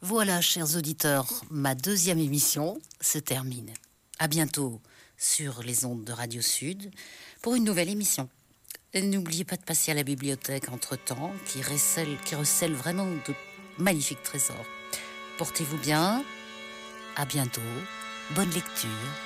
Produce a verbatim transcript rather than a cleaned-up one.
Voilà, chers auditeurs, ma deuxième émission se termine. À bientôt sur les ondes de Radio Sud pour une nouvelle émission. Et n'oubliez pas de passer à la bibliothèque entre-temps, qui recèle, qui recèle vraiment de magnifiques trésors. Portez-vous bien, à bientôt, bonne lecture.